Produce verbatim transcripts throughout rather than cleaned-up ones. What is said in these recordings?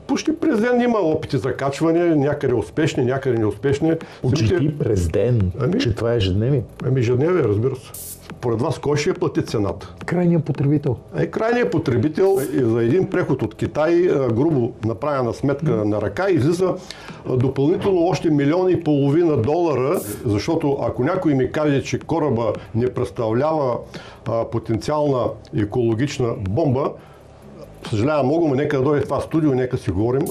почти през ден има опити за качване, някъде успешни, някъде неуспешни. Почти през ден, ами, че това е ежедневие. Ами ежедневие, разбира се. Поред вас, кой ще я плати цената? Крайният потребител. Е, крайният потребител и за един преход от Китай, грубо направена сметка на ръка, излиза допълнително още милион и половина долара, защото ако някой ми каже, че кораба не представлява а, потенциална екологична бомба, съжалявам много, но нека да дойде в това студио, нека си говорим.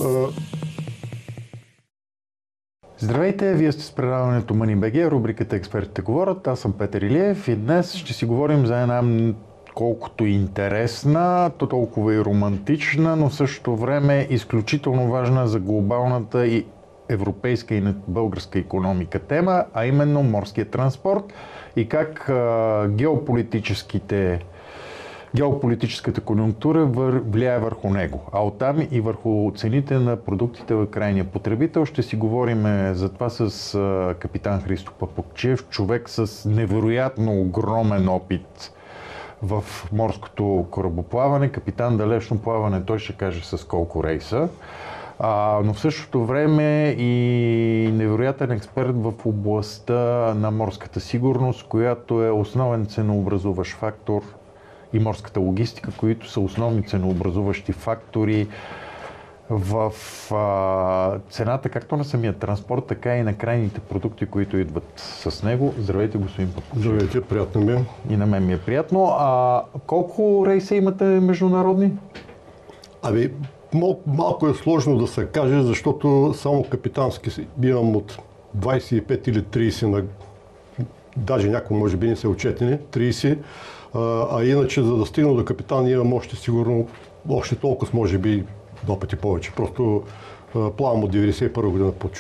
Здравейте, вие сте с предаването MoneyBG, рубриката Експертите говорят. Аз съм Петър Илиев и днес ще си говорим за една колкото интересна, то толкова и романтична, но в същото време изключително важна за глобалната и европейска и българска икономика тема, а именно морския транспорт и как а, геополитическите геополитическата конюнктура влияе върху него, а оттам и върху цените на продуктите в крайния потребител. Ще си говорим за това с капитан Христо Папукчиев, човек с невероятно огромен опит в морското корабоплаване, капитан далечно плаване, той ще каже с колко рейса, а, но в същото време и невероятен експерт в областта на морската сигурност, която е основен ценообразуващ фактор, и морската логистика, които са основни ценообразуващи фактори в а, цената както на самия транспорт, така и на крайните продукти, които идват с него. Здравейте, господин Папукчиев. Здравейте, приятно ми е. И на мен ми е приятно. А колко рейса имате международни? Ами, мал, малко е сложно да се каже, защото само капитански имам от двайсет и пет или трийсет, на... даже някои може би не са отчетени, трийсет. А, а иначе, за да стигна до капитан, имам още сигурно, още толкова, може би два пъти повече. Просто а, плавам от деветдесет и първа година под